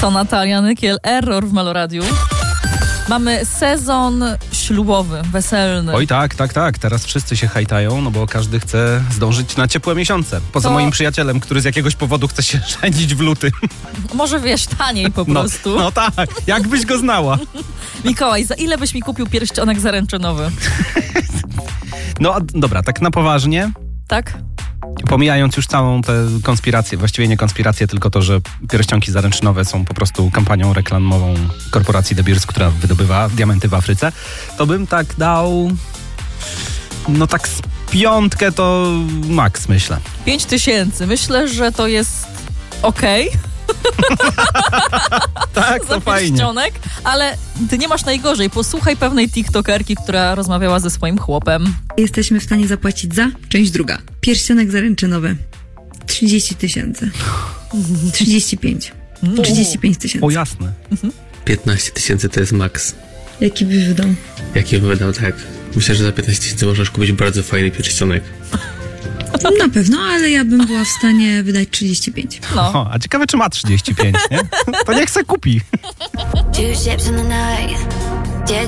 To Natalia Nykiel, Error w Meloradiu. Mamy sezon ślubowy, weselny. Oj tak. Teraz wszyscy się hajtają, no bo każdy chce zdążyć na ciepłe miesiące. Poza moim przyjacielem, który z jakiegoś powodu chce się żenić w lutym. Może wiesz, taniej po prostu. No tak, jakbyś go znała. Mikołaj, za ile byś mi kupił pierścionek zaręczynowy? No dobra, tak na poważnie. Tak? Pomijając już całą tę konspirację, właściwie nie konspirację, tylko to, że pierścionki zaręczynowe są po prostu kampanią reklamową korporacji De Beers, która wydobywa diamenty w Afryce, to bym tak dał, no tak z 5 to maks, myślę. 5000. Myślę, że to jest okej. Tak, to fajnie. Ale ty nie masz najgorzej. Posłuchaj pewnej tiktokerki, która rozmawiała ze swoim chłopem. Jesteśmy w stanie zapłacić za część druga. Pierścionek zaręczynowy. 30 000. 35. 35 000. O jasne. 15 000 to jest maks. Jaki byś wydał? Jaki bym wydał, tak. Myślę, że za 15 000 możesz kupić bardzo fajny pierścionek. Na pewno, ale ja bym była w stanie wydać 35. No. A ciekawe, czy ma 35, nie? To niech se kupi. 2 ships in the night.